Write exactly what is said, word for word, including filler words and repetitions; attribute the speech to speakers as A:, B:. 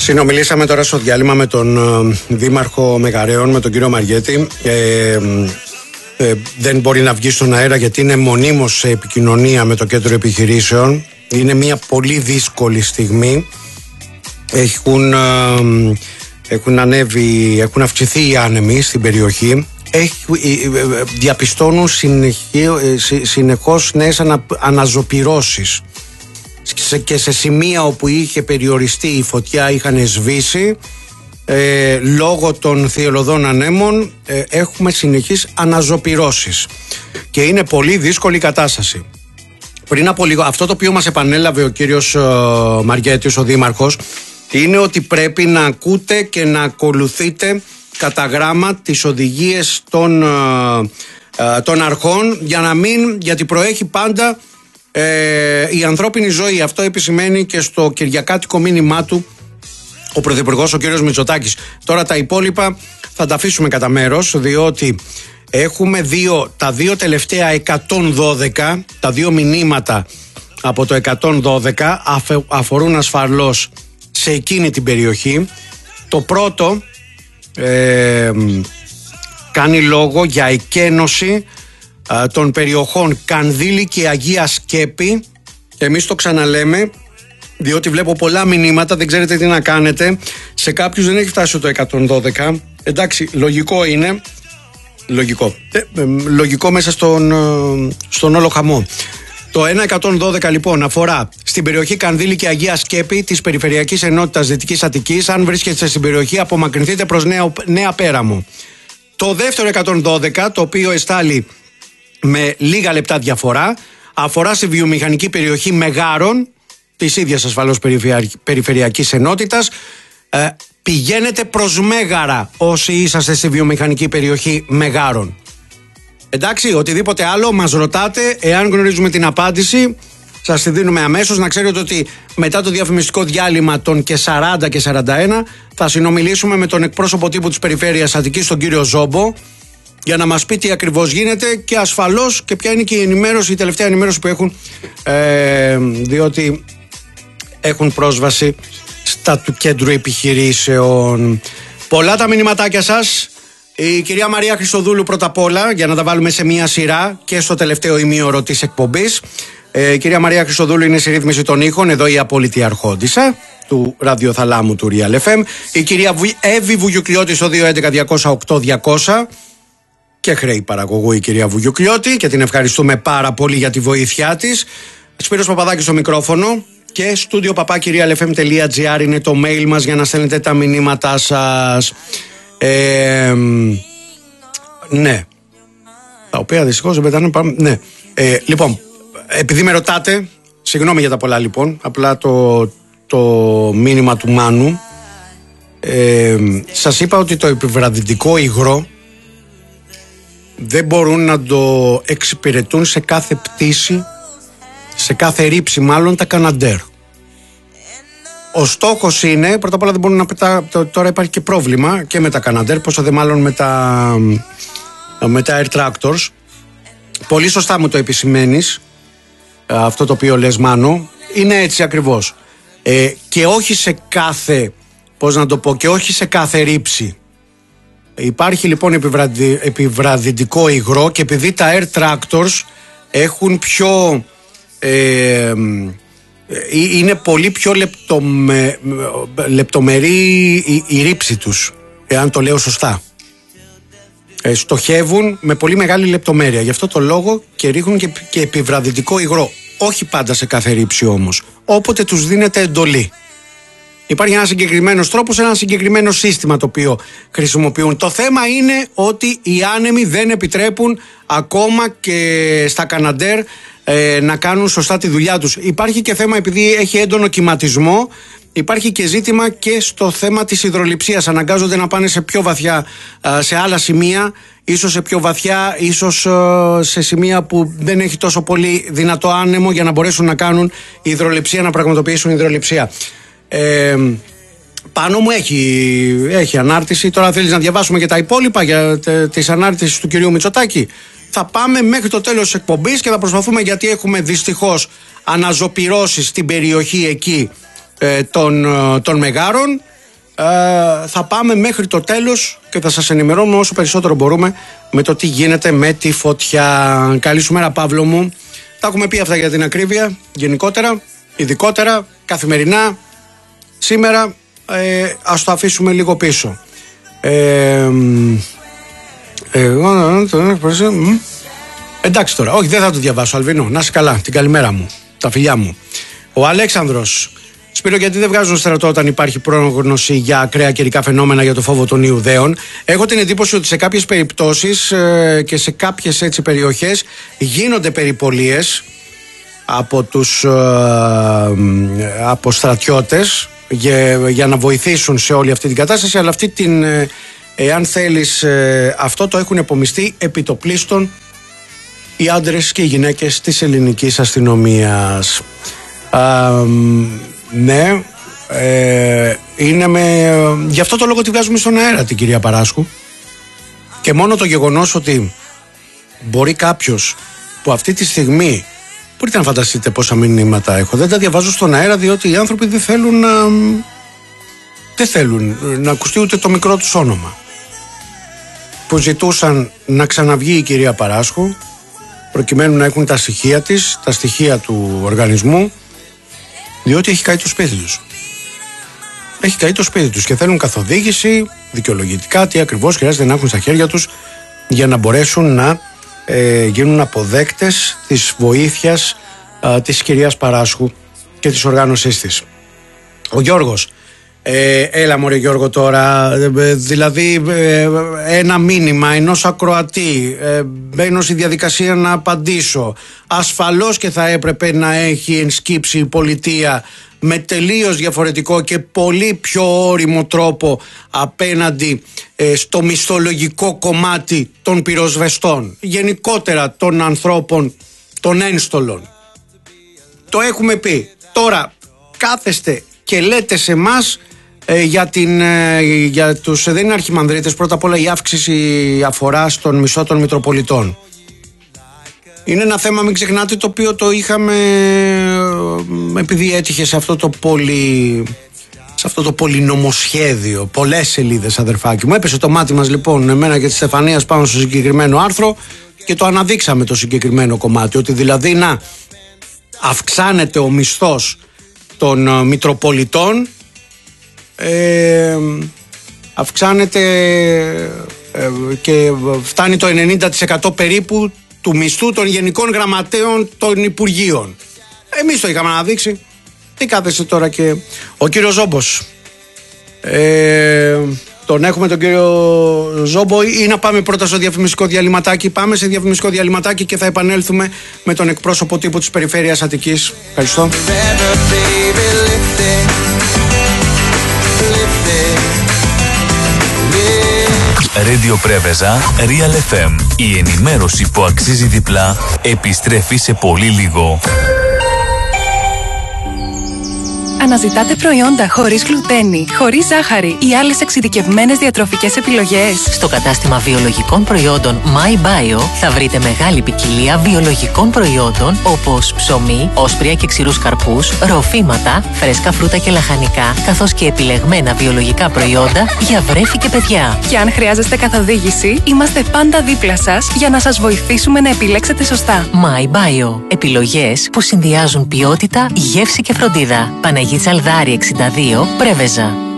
A: Συνομιλήσαμε τώρα στο διάλειμμα με τον ε, Δήμαρχο Μεγαρέων, με τον κύριο Μαριέτη. Ε, ε, δεν μπορεί να βγει στον αέρα γιατί είναι μονίμως σε επικοινωνία με το κέντρο επιχειρήσεων. Είναι μια πολύ δύσκολη στιγμή. Έχουν, ε, έχουν ανέβει, έχουν αυξηθεί οι άνεμοι στην περιοχή. Έχουν, ε, διαπιστώνουν συνεχί, ε, συνεχώς νέες ανα, αναζωπυρώσεις. Και σε σημεία όπου είχε περιοριστεί η φωτιά είχαν σβήσει. Ε, λόγω των θυελλωδών ανέμων ε, έχουμε συνεχείς αναζωπυρώσεις και είναι πολύ δύσκολη η κατάσταση. Πριν από λίγο, αυτό το οποίο μας επανέλαβε ο κύριος ε, Μαριέτης, ο Δήμαρχος, είναι ότι πρέπει να ακούτε και να ακολουθείτε κατά γράμμα τις οδηγίες των, ε, ε, των αρχών, για να μην, γιατί προέχει πάντα Ε, η ανθρώπινη ζωή. Αυτό επισημαίνει και στο κυριακάτικο μήνυμά του ο Πρωθυπουργός, ο κύριος Μητσοτάκης. Τώρα τα υπόλοιπα θα τα αφήσουμε κατά μέρος, διότι έχουμε δύο, τα δύο τελευταία εκατόν δώδεκα, τα δύο μηνύματα από το εκατόν δώδεκα αφε, αφορούν ασφαλώς σε εκείνη την περιοχή. Το πρώτο ε, κάνει λόγο για εκένωση των περιοχών Κανδύλη και Αγία Σκέπη. Εμείς το ξαναλέμε διότι βλέπω πολλά μηνύματα, δεν ξέρετε τι να κάνετε. Σε κάποιους δεν έχει φτάσει το εκατόν δώδεκα. Εντάξει, λογικό είναι. Λογικό. Ε, ε, λογικό μέσα στον, ε, στον όλο χαμό. Το ένα εκατόν δώδεκα λοιπόν αφορά στην περιοχή Κανδύλη και Αγία Σκέπη της Περιφερειακής Ενότητας Δυτικής Αττικής. Αν βρίσκεστε στην περιοχή, απομακρυνθείτε προς Νέα, Νέα Πέραμο. Το δεύτερο εκατόν δώδεκα, το οποίο εστάλει με λίγα λεπτά διαφορά, αφορά στη βιομηχανική περιοχή Μεγάρων, της ίδιας ασφαλώς περιφερειακής ενότητας. Ε, πηγαίνετε προς Μέγαρα όσοι είσαστε στη βιομηχανική περιοχή Μεγάρων. Εντάξει, οτιδήποτε άλλο μας ρωτάτε, εάν γνωρίζουμε την απάντηση σας τη δίνουμε αμέσως. Να ξέρετε ότι μετά το διαφημιστικό διάλειμμα των και σαράντα και σαράντα ένα θα συνομιλήσουμε με τον εκπρόσωπο τύπου της Περιφέρειας Αττικής, τον κύριο Ζόμπο, για να μας πει τι ακριβώς γίνεται και ασφαλώς και ποια είναι και η ενημέρωση, η τελευταία ενημέρωση που έχουν, ε, διότι έχουν πρόσβαση στα του κέντρου επιχειρήσεων. Πολλά τα μηνυματάκια σας. Η κυρία Μαρία Χριστοδούλου πρώτα απ' όλα, για να τα βάλουμε σε μία σειρά και στο τελευταίο ημίωρο της εκπομπής. Ε, η κυρία Μαρία Χριστοδούλου είναι στη ρύθμιση των ήχων, εδώ η απόλυτη αρχόντισσα του ραδιοθαλάμου του Real εφ εμ. Η κυρία Εύη Βουγιουκλιώτη στο δύο έντεκα διακόσια οκτώ διακόσια. Και χρέη παραγωγού η κυρία Βουγιουκλιώτη και την ευχαριστούμε πάρα πολύ για τη βοήθειά της. Σπύρος Παπαδάκης στο μικρόφωνο και studio παπάκι real f m τελεία g r είναι το mail μας για να στέλνετε τα μηνύματά σας. Ε, ναι. Τα οποία δυστυχώς δεν πετάνε πάμε. Ναι. Ε, λοιπόν, επειδή με ρωτάτε, συγγνώμη για τα πολλά λοιπόν, απλά το, το μήνυμα του Μάνου. Ε, σας είπα ότι το επιβραδυτικό υγρό δεν μπορούν να το εξυπηρετούν σε κάθε πτήση, σε κάθε ρήψη μάλλον, τα Καναντέρ. Ο στόχος είναι, πρώτα απ' όλα δεν μπορούν να πετά, τώρα υπάρχει και πρόβλημα και με τα Καναντέρ, πόσο δε μάλλον με τα, με τα Air Tractors. Πολύ σωστά μου το επισημαίνεις, αυτό το οποίο λες Μάνο, είναι έτσι ακριβώς. Ε, και όχι σε κάθε, πώς να το πω, και όχι σε κάθε ρήψη. Υπάρχει λοιπόν επιβραδυ, επιβραδυτικό υγρό και επειδή τα Air Tractors έχουν πιο ε, είναι πολύ πιο λεπτομε, λεπτομερή η, η ρήψη τους, εάν το λέω σωστά. Ε, στοχεύουν με πολύ μεγάλη λεπτομέρεια, γι' αυτό το λόγο και ρίχνουν και, και επιβραδυτικό υγρό, όχι πάντα σε κάθε ρήψη όμως, όποτε τους δίνεται εντολή. Υπάρχει ένα συγκεκριμένο τρόπο, ένα συγκεκριμένο σύστημα το οποίο χρησιμοποιούν. Το θέμα είναι ότι οι άνεμοι δεν επιτρέπουν ακόμα και στα Καναντέρ ε, να κάνουν σωστά τη δουλειά τους. Υπάρχει και θέμα, επειδή έχει έντονο κυματισμό, υπάρχει και ζήτημα και στο θέμα της υδρολειψίας. Αναγκάζονται να πάνε σε πιο βαθιά, σε άλλα σημεία, ίσως σε πιο βαθιά, ίσως σε σημεία που δεν έχει τόσο πολύ δυνατό άνεμο για να μπορέσουν να κάνουν υδρολειψία, να πραγματοποιήσουν υδρολειψία. Ε, πάνω μου έχει, έχει ανάρτηση. Τώρα θέλεις να διαβάσουμε και τα υπόλοιπα για τις ανάρτησεις του κυρίου Μητσοτάκη? Θα πάμε μέχρι το τέλος της εκπομπής και θα προσπαθούμε, γιατί έχουμε δυστυχώς αναζωπυρώσεις στην περιοχή εκεί ε, των, των Μεγάρων. ε, θα πάμε μέχρι το τέλος και θα σας ενημερώνουμε όσο περισσότερο μπορούμε με το τι γίνεται με τη φωτιά. Καλή σου μέρα, Παύλο μου. Τα έχουμε πει αυτά για την ακρίβεια, γενικότερα, ειδικότερα, καθημερινά. Σήμερα ε, ας το αφήσουμε λίγο πίσω. Ε, εγώ εντάξει τώρα, όχι, δεν θα το διαβάσω, Αλβίνο. Να είσαι καλά, την καλημέρα μου, τα φιλιά μου. Ο Αλέξανδρος. Σπύρο, γιατί δεν βγάζουν στρατό όταν υπάρχει πρόγνωση για ακραία καιρικά φαινόμενα για το φόβο των Ιουδαίων? Έχω την εντύπωση ότι σε κάποιες περιπτώσεις ε, και σε κάποιες έτσι περιοχές γίνονται περιπολίες από τους ε, από στρατιώτες για, για να βοηθήσουν σε όλη αυτή την κατάσταση, αλλά αυτή την, ε, εάν θέλεις, ε, αυτό το έχουν επομιστεί επιτοπλίστων οι άντρες και οι γυναίκες της ελληνικής αστυνομίας. Α, ναι, ε, είναι με, γι' αυτό το λόγο τη βγάζουμε στον αέρα την κυρία Παράσχου, και μόνο το γεγονός ότι μπορεί κάποιος που αυτή τη στιγμή, μπορείτε να φανταστείτε πόσα μηνύματα έχω, δεν τα διαβάζω στον αέρα διότι οι άνθρωποι δεν θέλουν να δεν θέλουν να ακουστεί ούτε το μικρό τους όνομα, που ζητούσαν να ξαναβγεί η κυρία Παράσχου προκειμένου να έχουν τα στοιχεία της, τα στοιχεία του οργανισμού, διότι έχει καεί το σπίτι τους. Έχει καεί το σπίτι τους και θέλουν καθοδήγηση δικαιολογητικά τι ακριβώς χρειάζεται να έχουν στα χέρια τους για να μπορέσουν να ε, γίνουν αποδέκτες της βοήθειας ε, της κυρίας Παράσχου και της οργάνωσής της. Ο Γιώργος. Ε, έλα μωρέ Γιώργο τώρα, ε, δηλαδή ε, ένα μήνυμα ενός ακροατή, ε, μπαίνω στη διαδικασία να απαντήσω. Ασφαλώς και θα έπρεπε να έχει ενσκύψει η πολιτεία με τελείως διαφορετικό και πολύ πιο ώριμο τρόπο απέναντι ε, στο μισθολογικό κομμάτι των πυροσβεστών, γενικότερα των ανθρώπων των ένστολων. Το έχουμε πει. Τώρα κάθεστε και λέτε σε εμάς ε, για, την, ε, για τους ε, δεν είναι αρχιμανδρίτες, πρώτα απ' όλα η αύξηση αφορά στον μισθό των Μητροπολιτών. Είναι ένα θέμα, μην ξεχνάτε, το οποίο το είχαμε ε, επειδή έτυχε σε αυτό το πολυ, σε αυτό το πολυνομοσχέδιο, πολλές σελίδες, αδερφάκι μου. Έπεσε το μάτι μας λοιπόν εμένα και τη Στεφανίας πάνω στο συγκεκριμένο άρθρο και το αναδείξαμε το συγκεκριμένο κομμάτι, ότι δηλαδή να αυξάνεται ο μισθός των ε, Μητροπολιτών, ε, αυξάνεται ε, και φτάνει το ενενήντα τοις εκατό περίπου του μισθού των γενικών γραμματέων των Υπουργείων. Εμείς το είχαμε αναδείξει. Τι κάθεσε τώρα και ο κύριος Ζόμπος. Ε, τον έχουμε τον κύριο Ζόμπο, ή να πάμε πρώτα στο διαφημιστικό διαλυματάκι? Πάμε σε διαφημιστικό διαλυματάκι και θα επανέλθουμε με τον εκπρόσωπο τύπου της Περιφέρειας Αττικής. Ευχαριστώ.
B: Radio Πρέβεζα, Real εφ εμ. Η ενημέρωση που αξίζει διπλά επιστρέφει σε πολύ λίγο.
C: Αναζητάτε προϊόντα χωρίς γλουτένη, χωρίς ζάχαρη ή άλλες εξειδικευμένες διατροφικές επιλογές?
D: Στο κατάστημα βιολογικών προϊόντων MyBio θα βρείτε μεγάλη ποικιλία βιολογικών προϊόντων όπως ψωμί, όσπρια και ξηρούς καρπούς, ροφήματα, φρέσκα φρούτα και λαχανικά, καθώς και επιλεγμένα βιολογικά προϊόντα για βρέφη και παιδιά.
C: Και αν χρειάζεστε καθοδήγηση, είμαστε πάντα δίπλα σας για να σας βοηθήσουμε να επιλέξετε σωστά.
D: MyBio. Επιλογές που συνδυάζουν ποιότητα, γεύση και φροντίδα. Παναγίτσα Αλδάρη εξήντα δύο, Πρέβεζα.